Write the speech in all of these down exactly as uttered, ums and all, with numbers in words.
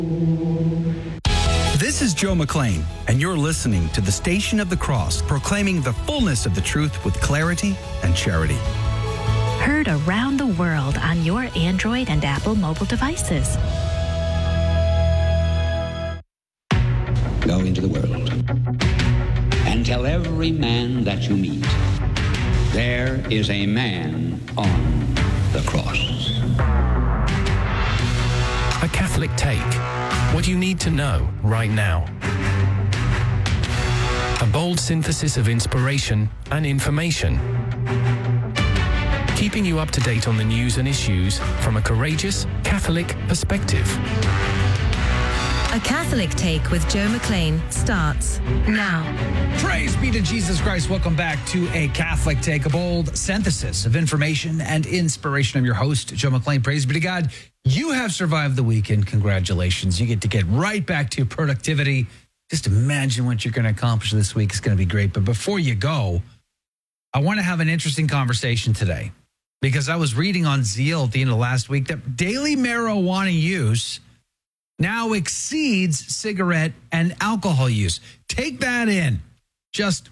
This is Joe McClain, and you're listening to the Station of the Cross, proclaiming the fullness of the truth with clarity and charity. Heard around the world on your Android and Apple mobile devices. Go into the world and tell every man that you meet, there is a man on the cross. A Catholic Take. What you need to know right now. A bold synthesis of inspiration and information. Keeping you up to date on the news and issues from a courageous Catholic perspective. A Catholic Take with Joe McClain starts now. Praise be to Jesus Christ. Welcome back to A Catholic Take, a bold synthesis of information and inspiration. I'm your host, Joe McClain. Praise be to God. You have survived the weekend. Congratulations. You get to get right back to productivity. Just imagine what you're going to accomplish this week. It's going to be great. But before you go, I want to have an interesting conversation today because I was reading on Zeal at the end of last week that daily marijuana use now exceeds cigarette and alcohol use. Take that in. Just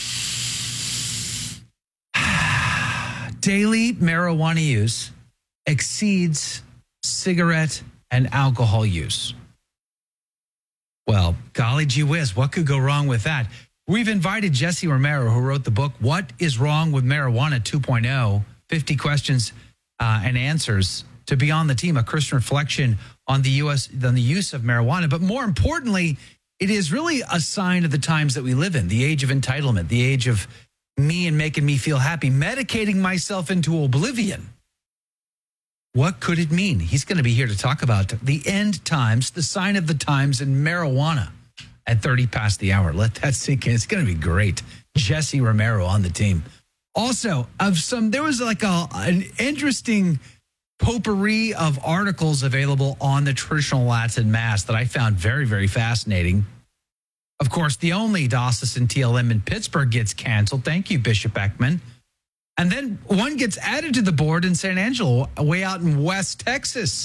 daily marijuana use exceeds cigarette and alcohol use. Well, golly gee whiz, what could go wrong with that? We've invited Jesse Romero, who wrote the book, What is Wrong with Marijuana two point oh, fifty questions uh, and answers, to be on the team, a Christian reflection on the U S on the use of marijuana. But more importantly, it is really a sign of the times that we live in, the age of entitlement, the age of me and making me feel happy, medicating myself into oblivion. What could it mean? He's going to be here to talk about the end times, the sign of the times, and marijuana at thirty past the hour. Let that sink in. It's going to be great. Jesse Romero on the team. Also, of some, there was like a an interesting potpourri of articles available on the traditional Latin Mass that I found very, very fascinating. Of course, the only diocesan T L M in Pittsburgh gets canceled. Thank you, Bishop Beckman. And then one gets added to the board in San Angelo, way out in West Texas.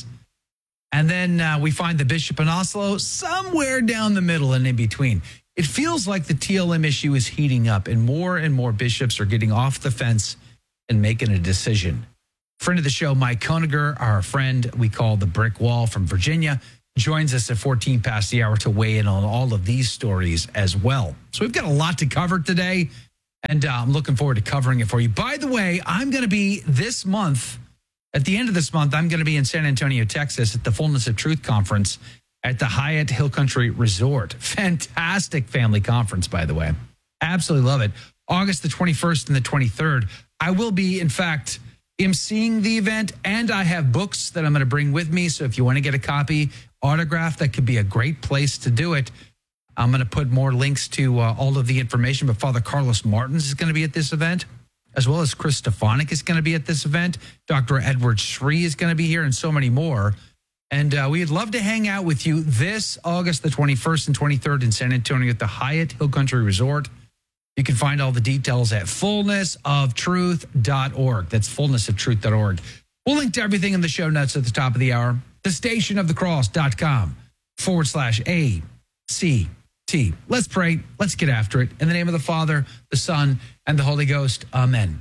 And then uh, we find the bishop in Oslo somewhere down the middle and in between. It feels like the T L M issue is heating up, and more and more bishops are getting off the fence and making a decision. Friend of the show, Mike Koniger, our friend we call the Brick Wall from Virginia, joins us at fourteen past the hour to weigh in on all of these stories as well. So we've got a lot to cover today. And uh, I'm looking forward to covering it for you. By the way, I'm going to be this month, at the end of this month, I'm going to be in San Antonio, Texas at the Fullness of Truth Conference at the Hyatt Hill Country Resort. Fantastic family conference, by the way. Absolutely love it. August the twenty-first and the twenty-third. I will be, in fact, emceeing the event, and I have books that I'm going to bring with me. So if you want to get a copy autographed, that could be a great place to do it. I'm going to put more links to uh, all of the information, but Father Carlos Martins is going to be at this event, as well as Chris Stefanik is going to be at this event. Doctor Edward Shree is going to be here, and so many more. And uh, we'd love to hang out with you this August the twenty-first and twenty-third in San Antonio at the Hyatt Hill Country Resort. You can find all the details at fullness of truth dot org. That's fullness of truth dot org. We'll link to everything in the show notes at the top of the hour. the station of the cross dot com forward slash A C T. Let's pray. Let's get after it. In the name of the Father, the Son, and the Holy Ghost. Amen.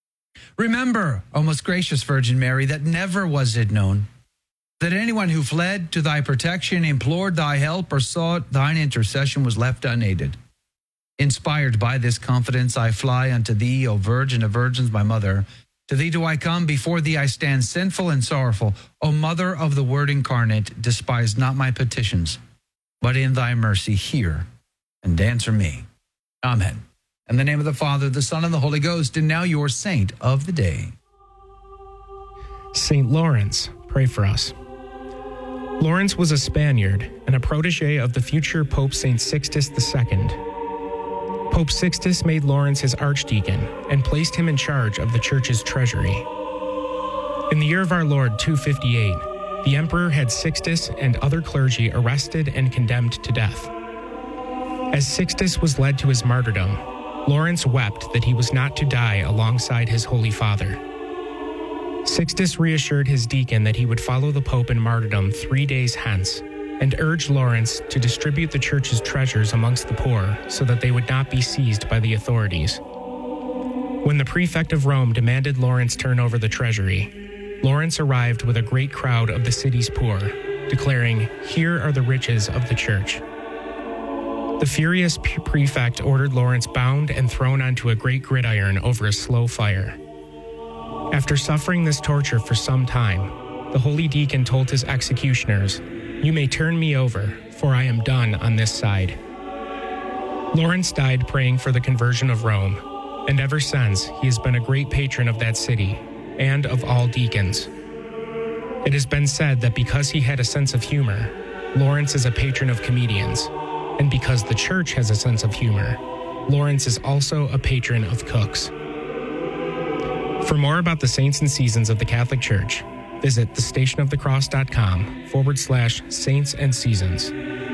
Remember, O most gracious Virgin Mary, that never was it known that anyone who fled to thy protection, implored thy help, or sought thine intercession was left unaided. Inspired by this confidence, I fly unto thee, O Virgin of Virgins, my mother. To thee do I come, before thee I stand sinful and sorrowful. O Mother of the Word incarnate, despise not my petitions, but in thy mercy hear and answer me. Amen. In the name of the Father, the Son, and the Holy Ghost, and now your saint of the day. Saint Lawrence, pray for us. Lawrence was a Spaniard and a protege of the future Pope Saint Sixtus the Second. Pope Sixtus made Lawrence his archdeacon and placed him in charge of the church's treasury. In the year of our Lord two fifty-eight, the emperor had Sixtus and other clergy arrested and condemned to death. As Sixtus was led to his martyrdom, Lawrence wept that he was not to die alongside his Holy Father. Sixtus reassured his deacon that he would follow the Pope in martyrdom three days hence, and urged Lawrence to distribute the church's treasures amongst the poor so that they would not be seized by the authorities. When the prefect of Rome demanded Lawrence turn over the treasury, Lawrence arrived with a great crowd of the city's poor, declaring, "Here are the riches of the church." The furious prefect ordered Lawrence bound and thrown onto a great gridiron over a slow fire. After suffering this torture for some time, the holy deacon told his executioners, "You may turn me over, for I am done on this side." Lawrence died praying for the conversion of Rome, and ever since he has been a great patron of that city and of all deacons. It has been said that because he had a sense of humor, Lawrence is a patron of comedians, and because the church has a sense of humor, Lawrence is also a patron of cooks. For more about the saints and seasons of the Catholic Church, visit thestationofthecross.com forward slash saints and seasons.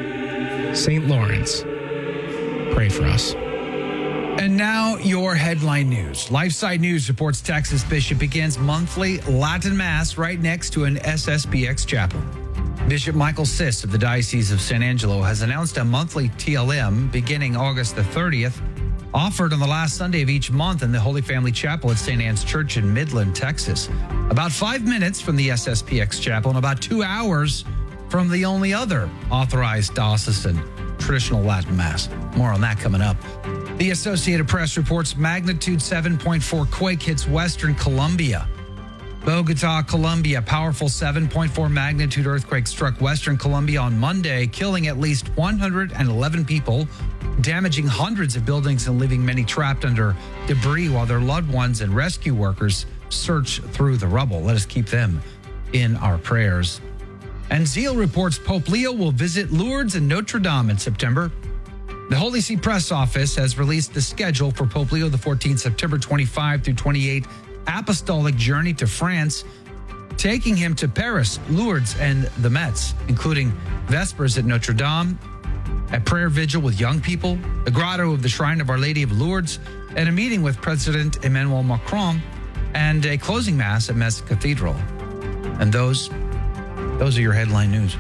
Saint Lawrence, pray for us. And now your headline news. LifeSite News reports Texas Bishop begins monthly Latin Mass right next to an S S B X chapel. Bishop Michael Siss of the Diocese of San Angelo has announced a monthly T L M beginning August the thirtieth, offered on the last Sunday of each month in the Holy Family Chapel at Saint Anne's Church in Midland, Texas. About five minutes from the S S P X chapel and about two hours from the only other authorized diocesan traditional Latin Mass. More on that coming up. The Associated Press reports magnitude seven point four quake hits western Colombia. Bogota, Colombia. Powerful seven point four magnitude earthquake struck western Colombia on Monday, killing at least one hundred eleven people, damaging hundreds of buildings and leaving many trapped under debris while their loved ones and rescue workers search through the rubble. Let us keep them in our prayers. And Zeal reports Pope Leo will visit Lourdes and Notre Dame in September. The Holy See Press Office has released the schedule for Pope Leo the fourteenth, September twenty-fifth through twenty-eighth apostolic journey to France, taking him to Paris, Lourdes, and the Metz, including Vespers at Notre Dame, a prayer vigil with young people, the grotto of the Shrine of Our Lady of Lourdes, and a meeting with President Emmanuel Macron, and a closing mass at Metz Cathedral. And those, those are your headline news.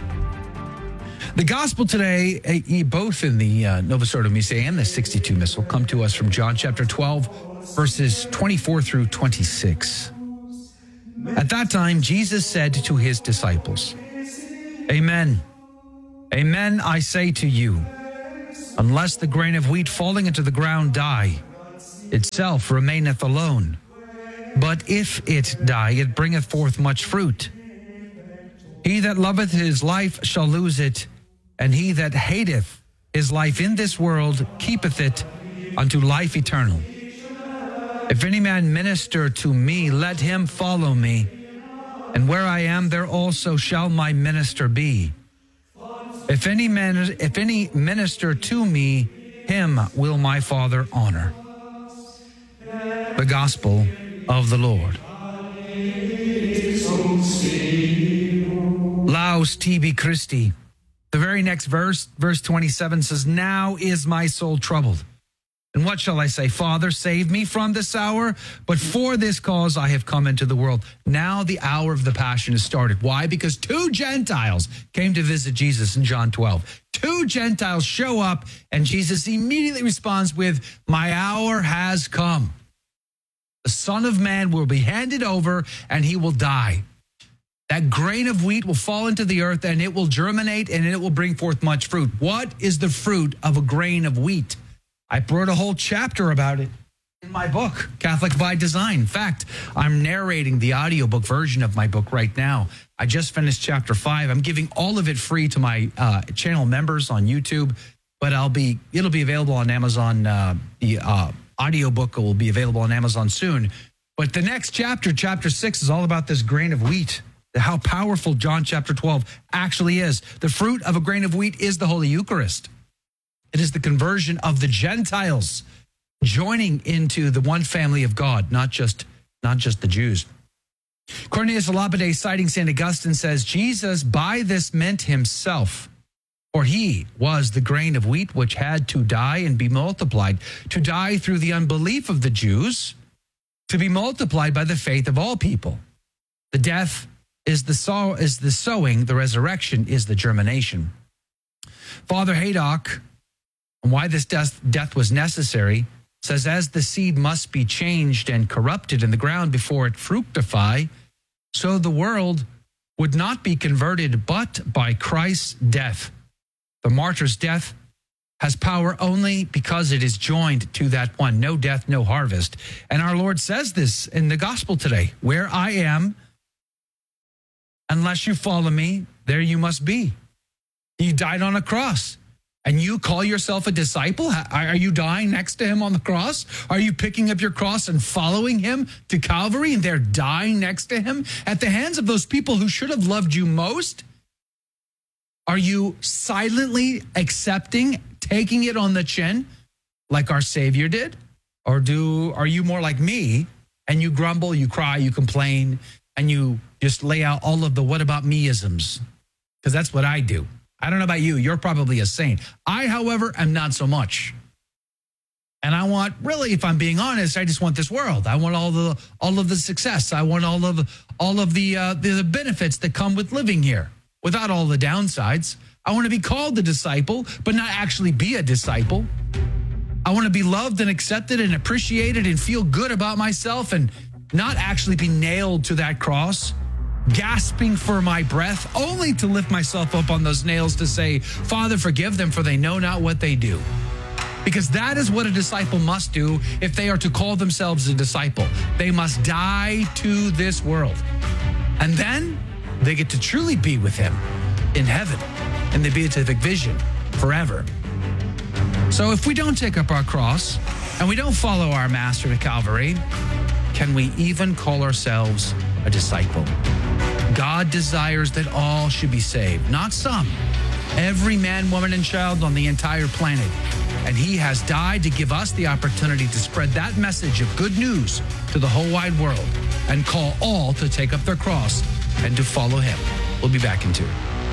The gospel today, both in the uh, Novus Ordo Missae and the sixty-two Missal, come to us from John chapter twelve, verses twenty-four through twenty-six. At that time, Jesus said to his disciples, Amen, amen, I say to you, unless the grain of wheat falling into the ground die, itself remaineth alone. But if it die, it bringeth forth much fruit. He that loveth his life shall lose it, and he that hateth his life in this world keepeth it unto life eternal. If any man minister to me, let him follow me, and where I am, there also shall my minister be. If any man, if any minister to me, him will my Father honor. The Gospel of the Lord. Laus tibi Christi. The very next verse, verse twenty-seven, says, Now is my soul troubled. And what shall I say? Father, save me from this hour. But for this cause I have come into the world. Now the hour of the passion is started. Why? Because two Gentiles came to visit Jesus in John twelve. Two Gentiles show up, and Jesus immediately responds with, My hour has come. The Son of Man will be handed over, and he will die. That grain of wheat will fall into the earth, and it will germinate, and it will bring forth much fruit. What is the fruit of a grain of wheat? I wrote a whole chapter about it in my book, Catholic by Design. In fact, I'm narrating the audiobook version of my book right now. I just finished chapter five. I'm giving all of it free to my uh, channel members on YouTube, but I'll be it'll be available on Amazon. Uh, the uh, audiobook will be available on Amazon soon. But the next chapter, chapter six, is all about this grain of wheat. How powerful John chapter twelve actually is. The fruit of a grain of wheat is the Holy Eucharist. It is the conversion of the Gentiles joining into the one family of God, not just, not just the Jews. Cornelius Lapide, citing Saint Augustine, says, Jesus by this meant himself, for he was the grain of wheat which had to die and be multiplied, to die through the unbelief of the Jews, to be multiplied by the faith of all people. The death is the sow is the sowing, the resurrection is the germination. Father Haydock, and why this death, death was necessary, says as the seed must be changed and corrupted in the ground before it fructify, so the world would not be converted but by Christ's death. The martyr's death has power only because it is joined to that one. No death, no harvest. And our Lord says this in the gospel today, where I am, unless you follow me, there you must be. He died on a cross. And you call yourself a disciple? Are you dying next to him on the cross? Are you picking up your cross and following him to Calvary and they're dying next to him at the hands of those people who should have loved you most? Are you silently accepting, taking it on the chin like our Savior did? Or do are you more like me and you grumble, you cry, you complain, and you just lay out all of the what about me-isms? Because that's what I do. I don't know about you. You're probably a saint. I, however, am not so much. And I want, really, if I'm being honest, I just want this world. I want all the all of the success. I want all of all of the uh, the benefits that come with living here, without all the downsides. I want to be called a disciple, but not actually be a disciple. I want to be loved and accepted and appreciated and feel good about myself and not actually be nailed to that cross, gasping for my breath, only to lift myself up on those nails to say, Father, forgive them, for they know not what they do. Because that is what a disciple must do if they are to call themselves a disciple. They must die to this world. And then they get to truly be with him in heaven, in the beatific vision, forever. So if we don't take up our cross and we don't follow our master to Calvary, can we even call ourselves a disciple? God desires that all should be saved, not some. Every man, woman, and child on the entire planet. And he has died to give us the opportunity to spread that message of good news to the whole wide world and call all to take up their cross and to follow him. We'll be back in two.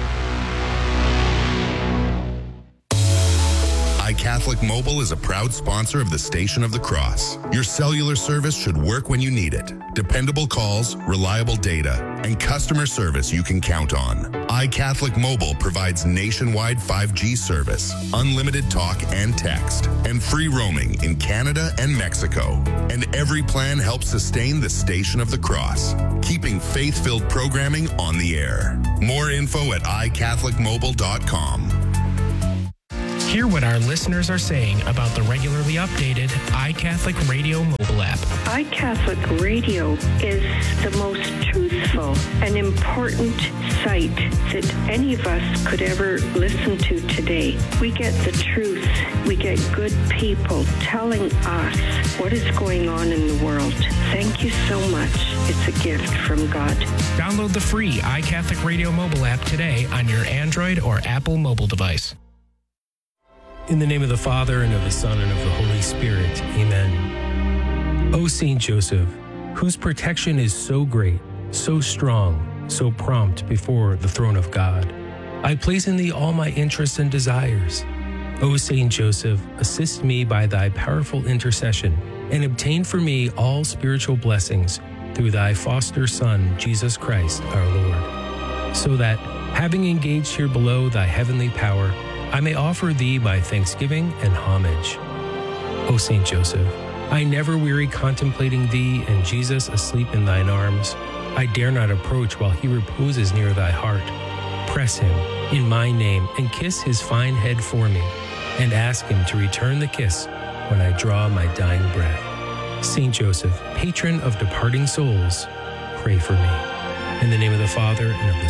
iCatholic Mobile is a proud sponsor of the Station of the Cross. Your cellular service should work when you need it. Dependable calls, reliable data, and customer service you can count on. iCatholic Mobile provides nationwide five G service, unlimited talk and text, and free roaming in Canada and Mexico. And every plan helps sustain the Station of the Cross, keeping faith-filled programming on the air. More info at i catholic mobile dot com. Hear what our listeners are saying about the regularly updated iCatholic Radio mobile app. iCatholic Radio is the most truthful and important site that any of us could ever listen to today. We get the truth. We get good people telling us what is going on in the world. Thank you so much. It's a gift from God. Download the free iCatholic Radio mobile app today on your Android or Apple mobile device. In the name of the Father, and of the Son, and of the Holy Spirit. Amen. O Saint Joseph, whose protection is so great, so strong, so prompt before the throne of God, I place in thee all my interests and desires. O Saint Joseph, assist me by thy powerful intercession, and obtain for me all spiritual blessings through thy foster Son, Jesus Christ, our Lord, so that, having engaged here below thy heavenly power, I may offer thee my thanksgiving and homage. O Saint Joseph, I never weary contemplating thee and Jesus asleep in thine arms. I dare not approach while he reposes near thy heart. Press him in my name and kiss his fine head for me, and ask him to return the kiss when I draw my dying breath. Saint Joseph, patron of departing souls, pray for me. In the name of the Father, and of the